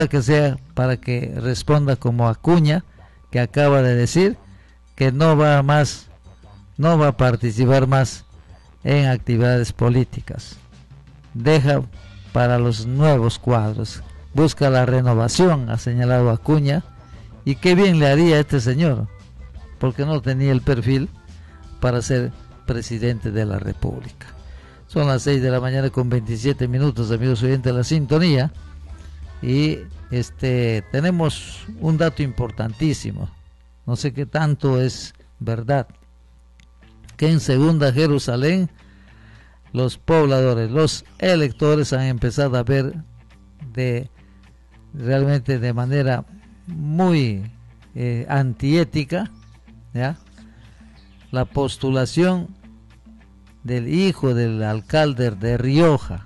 que sea para que responda como Acuña, que acaba de decir que no va a participar más en actividades políticas. Deja para los nuevos cuadros, busca la renovación, ha señalado Acuña, y qué bien le haría a este señor, porque no tenía el perfil para ser presidente de la República. Son las 6 de la mañana con 27 minutos, amigos oyentes de la sintonía, y tenemos un dato importantísimo, no sé qué tanto es verdad, que en Segunda Jerusalén los pobladores, los electores han empezado a ver realmente de manera muy antiética, ¿ya?, la postulación del hijo del alcalde de Rioja,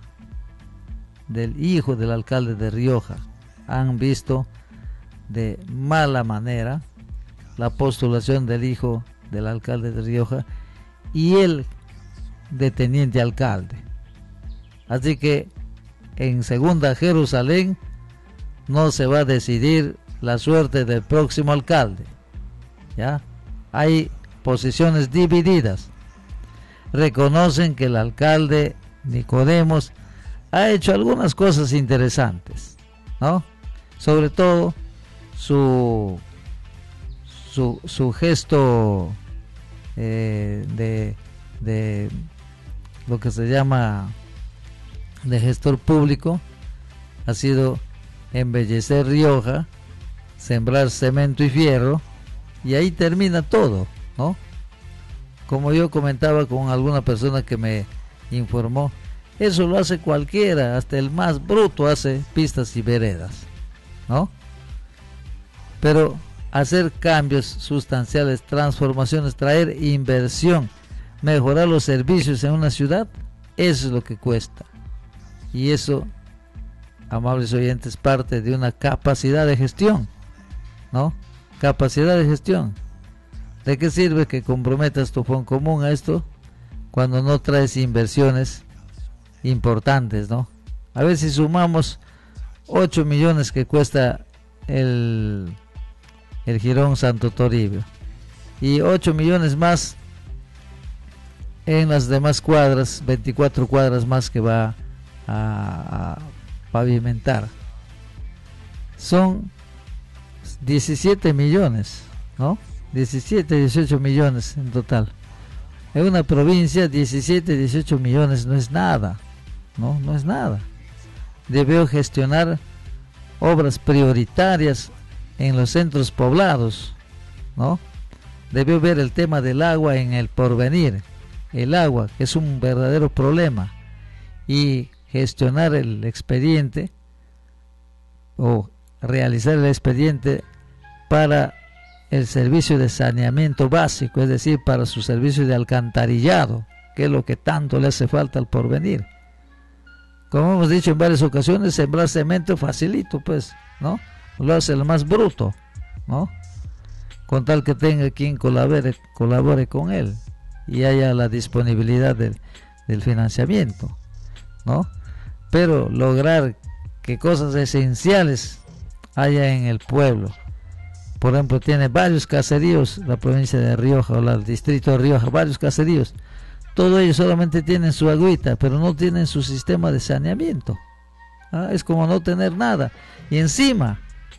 han visto de mala manera la postulación del hijo del alcalde de Rioja y el de teniente alcalde. Así que en Segunda Jerusalén no se va a decidir la suerte del próximo alcalde, ¿ya? Hay posiciones divididas. Reconocen que el alcalde Nicodemos ha hecho algunas cosas interesantes, ¿no? Sobre todo su gesto de lo que se llama de gestor público ha sido embellecer Rioja, sembrar cemento y fierro, y ahí termina todo, ¿no? Como yo comentaba con alguna persona que me informó, eso lo hace cualquiera, hasta el más bruto hace pistas y veredas, ¿no? Pero hacer cambios sustanciales, transformaciones, traer inversión, mejorar los servicios en una ciudad, eso es lo que cuesta. Y eso, amables oyentes, parte de una capacidad de gestión, ¿no? Capacidad de gestión. ¿De qué sirve que comprometas tu fondo común a esto cuando no traes inversiones importantes, ¿no? A ver si sumamos 8 millones que cuesta el Jirón Santo Toribio y 8 millones más en las demás cuadras, 24 cuadras más que va a pavimentar. Son 17 millones, ¿no? 17, 18 millones en total. En una provincia 17, 18 millones no es nada, ¿no? No es nada. Debió gestionar obras prioritarias en los centros poblados, ¿no? Debió ver el tema del agua en el porvenir, el agua, que es un verdadero problema, y gestionar el expediente o realizar el expediente para el servicio de saneamiento básico, es decir, para su servicio de alcantarillado, que es lo que tanto le hace falta al porvenir. Como hemos dicho en varias ocasiones, sembrar cemento facilito, pues, ¿no? Lo hace el más bruto, ¿no? Con tal que tenga quien colabore con él y haya la disponibilidad del financiamiento, ¿no? Pero lograr que cosas esenciales haya en el pueblo. Por ejemplo, tiene varios caseríos la provincia de Rioja o el distrito de Rioja, varios caseríos. Todos ellos solamente tienen su agüita, pero no tienen su sistema de saneamiento. Es como no tener nada. Y encima,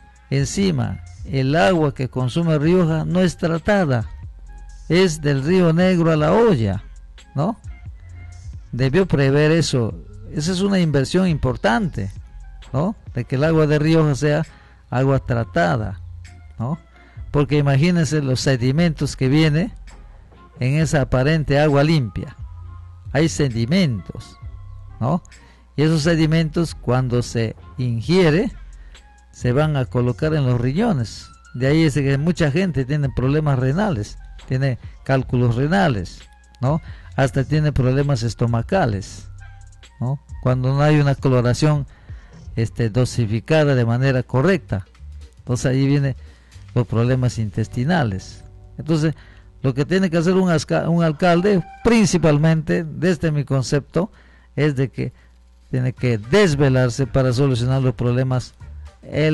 el agua que consume Rioja no es tratada, es del Río Negro a la olla, ¿no? Debió prever eso. Esa es una inversión importante, ¿no? De que el agua de Rioja sea agua tratada, ¿no? Porque imagínense los sedimentos que viene en esa aparente agua limpia. Hay sedimentos, ¿no? Y esos sedimentos, cuando se ingiere, se van a colocar en los riñones. De ahí es que mucha gente tiene problemas renales, tiene cálculos renales, ¿no? Hasta tiene problemas estomacales, ¿no? Cuando no hay una cloración dosificada de manera correcta. Entonces ahí vienen los problemas intestinales. Entonces, lo que tiene que hacer un alcalde, principalmente, desde mi concepto, es de que tiene que desvelarse para solucionar los problemas el